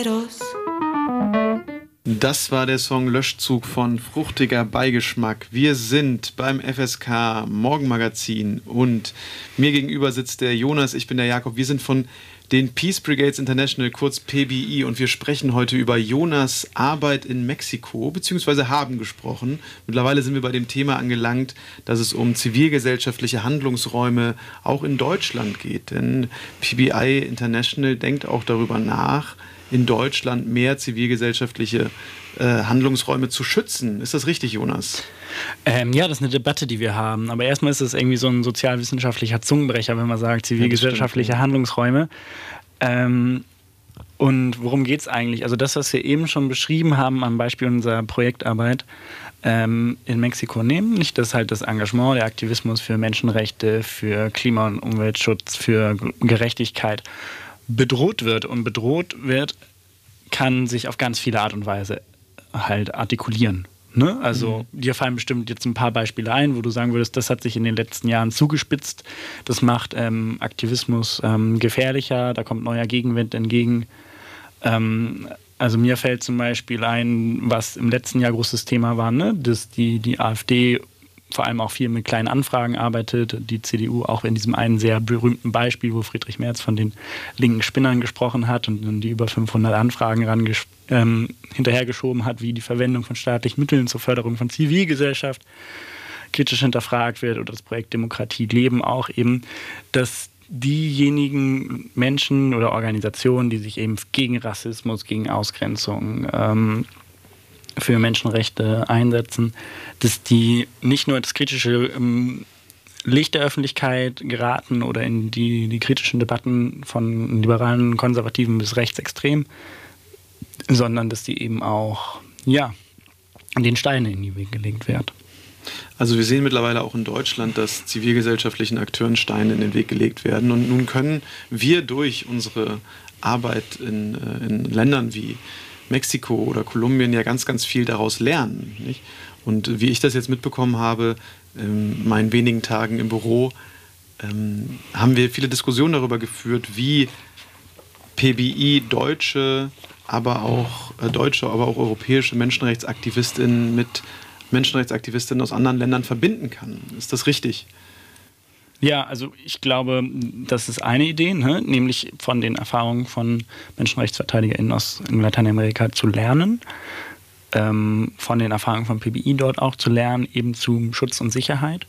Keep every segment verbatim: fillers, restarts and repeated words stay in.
Das war der Song Löschzug von Fruchtiger Beigeschmack. Wir sind beim F S K Morgenmagazin und mir gegenüber sitzt der Jonas, ich bin der Jakob. Wir sind von den Peace Brigades International, kurz P B I, und wir sprechen heute über Jonas' Arbeit in Mexiko, beziehungsweise haben gesprochen. Mittlerweile sind wir bei dem Thema angelangt, dass es um zivilgesellschaftliche Handlungsräume auch in Deutschland geht. Denn P B I International denkt auch darüber nach, in Deutschland mehr zivilgesellschaftliche äh, Handlungsräume zu schützen. Ist das richtig, Jonas? Ähm, ja, das ist eine Debatte, die wir haben. Aber erstmal ist es irgendwie so ein sozialwissenschaftlicher Zungenbrecher, wenn man sagt, zivilgesellschaftliche ja, Handlungsräume. Ähm, und worum geht es eigentlich? Also das, was wir eben schon beschrieben haben am Beispiel unserer Projektarbeit ähm, in Mexiko nehmen, nicht, dass halt das Engagement, der Aktivismus für Menschenrechte, für Klima- und Umweltschutz, für Gerechtigkeit bedroht wird. Und bedroht wird, kann sich auf ganz viele Art und Weise halt artikulieren. Ne? Also mhm. dir fallen bestimmt jetzt ein paar Beispiele ein, wo du sagen würdest, das hat sich in den letzten Jahren zugespitzt. Das macht ähm, Aktivismus ähm, gefährlicher, da kommt neuer Gegenwind entgegen. Ähm, also mir fällt zum Beispiel ein, was im letzten Jahr großes Thema war, ne? dass die, die AfD vor allem auch viel mit kleinen Anfragen arbeitet, die C D U auch in diesem einen sehr berühmten Beispiel, wo Friedrich Merz von den linken Spinnern gesprochen hat und dann die über fünfhundert Anfragen ranges- ähm, hinterhergeschoben hat, wie die Verwendung von staatlichen Mitteln zur Förderung von Zivilgesellschaft kritisch hinterfragt wird, oder das Projekt Demokratie leben auch eben, dass diejenigen Menschen oder Organisationen, die sich eben gegen Rassismus, gegen Ausgrenzung, ähm, für Menschenrechte einsetzen, dass die nicht nur ins kritische ähm, Licht der Öffentlichkeit geraten oder in die, die kritischen Debatten von liberalen, konservativen bis rechtsextrem, sondern dass die eben auch, ja, den Steine in die Wege gelegt werden. Also wir sehen mittlerweile auch in Deutschland, dass zivilgesellschaftlichen Akteuren Steine in den Weg gelegt werden. Und nun können wir durch unsere Arbeit in, in Ländern wie Mexiko oder Kolumbien ja ganz, ganz viel daraus lernen. Nicht? Und wie ich das jetzt mitbekommen habe, in meinen wenigen Tagen im Büro, ähm, haben wir viele Diskussionen darüber geführt, wie P B I deutsche, aber auch äh, deutsche, aber auch europäische Menschenrechtsaktivistinnen mit Menschenrechtsaktivistinnen aus anderen Ländern verbinden kann. Ist das richtig? Ja, also ich glaube, das ist eine Idee, ne? Nämlich von den Erfahrungen von MenschenrechtsverteidigerInnen aus Lateinamerika zu lernen, ähm, von den Erfahrungen von P B I dort auch zu lernen, eben zu Schutz und Sicherheit,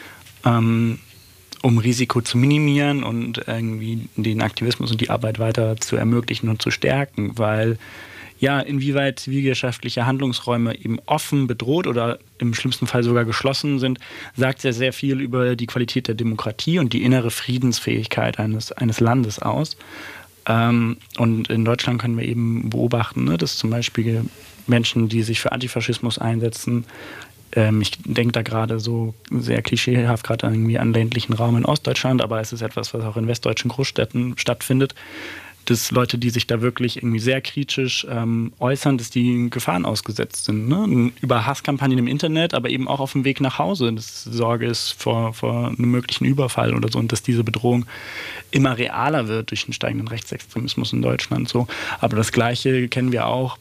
ähm, um Risiko zu minimieren und irgendwie den Aktivismus und die Arbeit weiter zu ermöglichen und zu stärken, weil ja, inwieweit zivilgesellschaftliche Handlungsräume eben offen, bedroht oder im schlimmsten Fall sogar geschlossen sind, sagt sehr, sehr viel über die Qualität der Demokratie und die innere Friedensfähigkeit eines, eines Landes aus. Ähm, und in Deutschland können wir eben beobachten, ne, dass zum Beispiel Menschen, die sich für Antifaschismus einsetzen, ähm, ich denke da gerade so sehr klischeehaft gerade irgendwie an ländlichen Raum in Ostdeutschland, aber es ist etwas, was auch in westdeutschen Großstädten stattfindet, dass Leute, die sich da wirklich irgendwie sehr kritisch ähm, äußern, dass die Gefahren ausgesetzt sind. Ne? Über Hasskampagnen im Internet, aber eben auch auf dem Weg nach Hause, dass Sorge ist vor, vor einem möglichen Überfall oder so, und dass diese Bedrohung immer realer wird durch den steigenden Rechtsextremismus in Deutschland. So. Aber das Gleiche kennen wir auch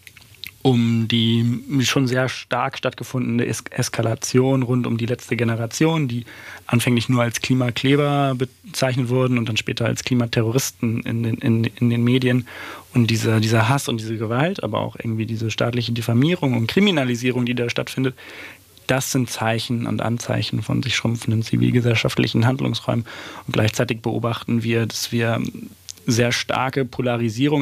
um die schon sehr stark stattgefundene es- Eskalation rund um die letzte Generation, die anfänglich nur als Klimakleber bezeichnet wurden und dann später als Klimaterroristen in den, in, in den Medien. Und dieser, dieser Hass und diese Gewalt, aber auch irgendwie diese staatliche Diffamierung und Kriminalisierung, die da stattfindet, das sind Zeichen und Anzeichen von sich schrumpfenden zivilgesellschaftlichen Handlungsräumen. Und gleichzeitig beobachten wir, dass wir sehr starke Polarisierung